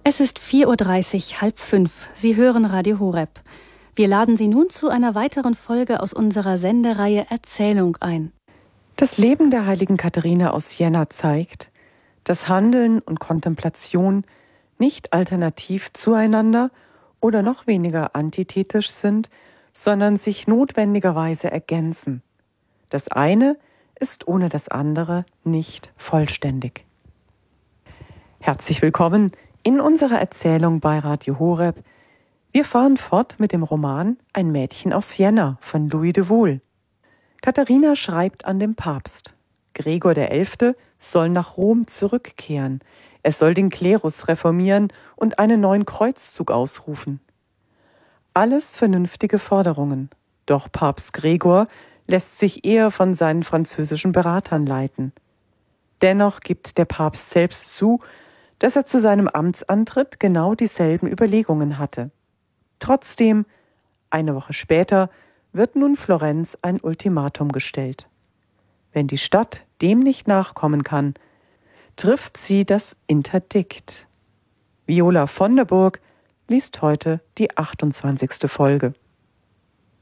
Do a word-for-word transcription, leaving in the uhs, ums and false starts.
Es ist vier Uhr dreißig, halb fünf. Sie hören Radio Horeb. Wir laden Sie nun zu einer weiteren Folge aus unserer Sendereihe Erzählung ein. Das Leben der heiligen Katharina aus Siena zeigt, dass Handeln und Kontemplation nicht alternativ zueinander oder noch weniger antithetisch sind, sondern sich notwendigerweise ergänzen. Das eine ist ohne das andere nicht vollständig. Herzlich willkommen in unserer Erzählung bei Radio Horeb. Wir fahren fort mit dem Roman Ein Mädchen aus Siena von Louis de Wohl. Katharina schreibt an den Papst. Gregor der Elfte soll nach Rom zurückkehren. Er soll den Klerus reformieren und einen neuen Kreuzzug ausrufen. Alles vernünftige Forderungen. Doch Papst Gregor lässt sich eher von seinen französischen Beratern leiten. Dennoch gibt der Papst selbst zu, dass er zu seinem Amtsantritt genau dieselben Überlegungen hatte. Trotzdem, eine Woche später, wird nun Florenz ein Ultimatum gestellt. Wenn die Stadt dem nicht nachkommen kann, trifft sie das Interdikt. Viola von der Burg liest heute die achtundzwanzigste Folge.